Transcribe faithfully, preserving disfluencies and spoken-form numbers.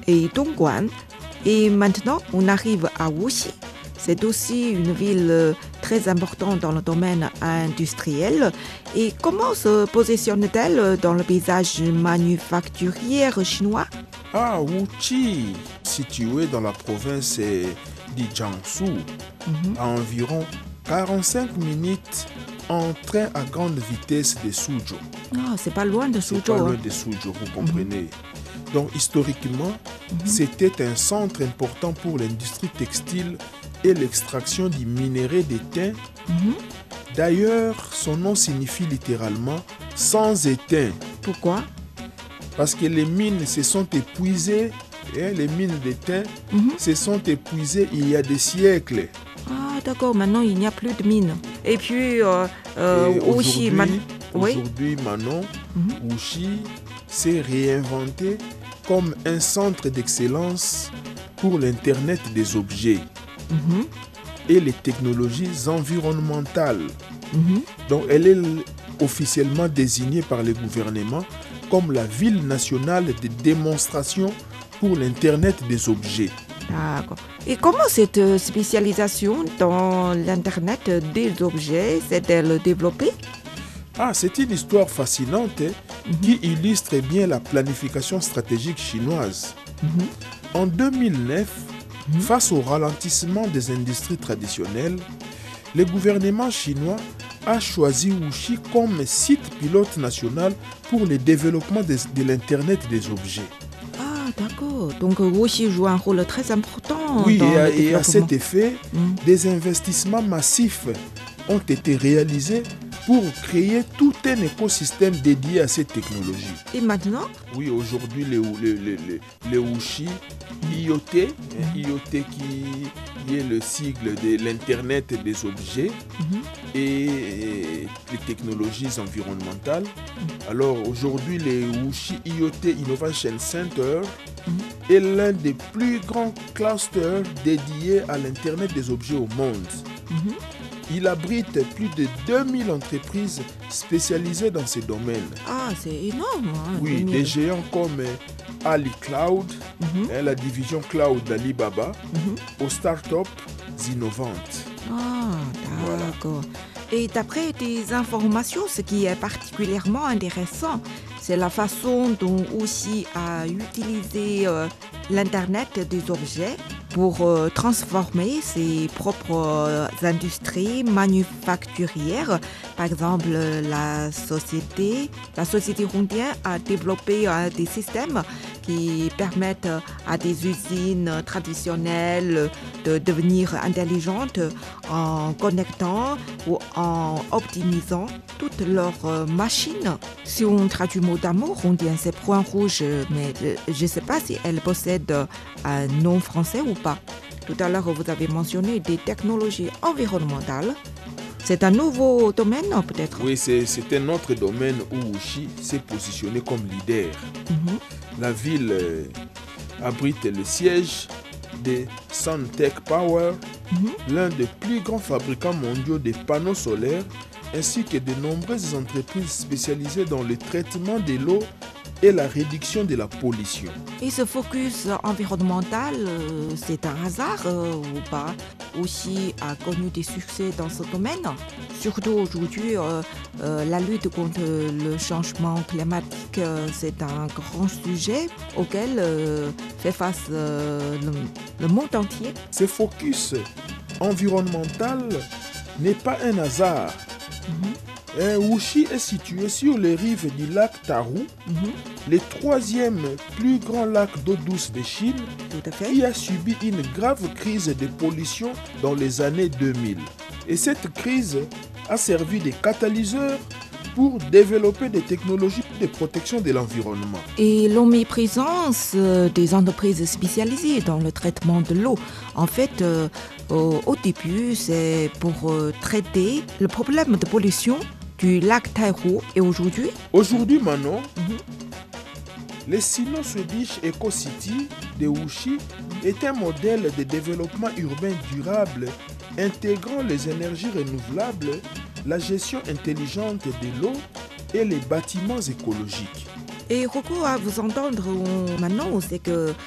et Dongguan. Et maintenant, on arrive à Wuxi. C'est aussi une ville très importante dans le domaine industriel. Et comment se positionne-t-elle dans le paysage manufacturier chinois? Ah, Wuxi, situé dans la province du Jiangsu, mm-hmm. à environ quarante-cinq minutes en train à grande vitesse de Suzhou. Ah, c'est pas loin de Suzhou. C'est pas loin de Suzhou, vous comprenez. Mm-hmm. Donc, historiquement, mm-hmm. c'était un centre important pour l'industrie textile et l'extraction du minerai d'étain. Mm-hmm. D'ailleurs, son nom signifie littéralement « sans étain ». Pourquoi? Parce que les mines se sont épuisées, hein, les mines d'étain mm-hmm. se sont épuisées il y a des siècles. Ah, d'accord, maintenant il n'y a plus de mines. Et puis, euh, euh, et Wuxi, aujourd'hui, man... aujourd'hui oui? Manon, mm-hmm. Wuxi s'est réinventé comme un centre d'excellence pour l'Internet des objets mm-hmm. et les technologies environnementales. Mm-hmm. Donc, elle est officiellement désignée par le gouvernement comme la ville nationale de démonstration pour l'Internet des objets. D'accord. Et comment cette spécialisation dans l'Internet des objets s'est-elle développée? Ah, c'est une histoire fascinante hein, mm-hmm. qui illustre bien la planification stratégique chinoise. Mm-hmm. En deux mille neuf, mm-hmm. face au ralentissement des industries traditionnelles, le gouvernement chinois a choisi Wuxi comme site pilote national pour le développement de, de l'Internet des objets. Ah, d'accord. Donc Wuxi joue un rôle très important. Oui, dans et, le à, développement. Et à cet effet, mm. des investissements massifs ont été réalisés pour créer tout un écosystème dédié à cette technologie. Et maintenant? Oui, aujourd'hui, les, les, les, les, les Wuxi I O T, mm. I O T qui est le sigle de l'Internet des objets mm-hmm. et, et les technologies environnementales. Mm. Alors aujourd'hui, les Wuxi I O T Innovation Center mm. est l'un des plus grands clusters dédiés à l'Internet des objets au monde. Mm-hmm. Il abrite plus de deux mille entreprises spécialisées dans ces domaines. Ah, c'est énorme. Hein, oui, deux mille. Des géants comme Ali Cloud, mm-hmm. hein, la division cloud d'Alibaba, mm-hmm. aux startups innovantes. Ah, d'accord. Voilà. Et d'après tes informations, ce qui est particulièrement intéressant, c'est la façon dont Wuxi a utilisé euh, l'Internet des objets pour euh, transformer ses propres euh, industries manufacturières. Par exemple, la société, la société Hondian a développé euh, des systèmes qui permettent à des usines traditionnelles de devenir intelligentes en connectant ou en optimisant toutes leurs machines. Si on traduit mot d'amour, Hondian c'est point rouge, mais je ne sais pas si elle possède un nom français ou pas. Tout à l'heure, vous avez mentionné des technologies environnementales. C'est un nouveau domaine, peut-être? Oui, c'est, c'est un autre domaine où Wuxi s'est positionné comme leader. Mm-hmm. La ville euh, abrite le siège de Suntech Power, mm-hmm. l'un des plus grands fabricants mondiaux de panneaux solaires, ainsi que de nombreuses entreprises spécialisées dans le traitement de l'eau et la réduction de la pollution. Et ce focus environnemental, euh, c'est un hasard euh, ou pas? Wuxi a connu des succès dans ce domaine. Surtout aujourd'hui, euh, euh, la lutte contre le changement climatique, euh, c'est un grand sujet auquel euh, fait face euh, le, le monde entier. Ce focus environnemental n'est pas un hasard. Mm-hmm. Et Wuxi est situé sur les rives du lac Tahoe, mm-hmm. le troisième plus grand lac d'eau douce de Chine, Tout à fait. qui a subi une grave crise de pollution dans les années deux mille. Et cette crise a servi de catalyseur pour développer des technologies de protection de l'environnement. Et l'omniprésence des entreprises spécialisées dans le traitement de l'eau. En fait, euh, au, au début, c'est pour euh, traiter le problème de pollution du lac Tahoe. Et aujourd'hui Aujourd'hui, Manon, mm-hmm. le Sino Swedish Eco City de Wuxi est un modèle de développement urbain durable intégrant les énergies renouvelables, la gestion intelligente de l'eau et les bâtiments écologiques. Et Rocco, à vous entendre maintenant, c'est que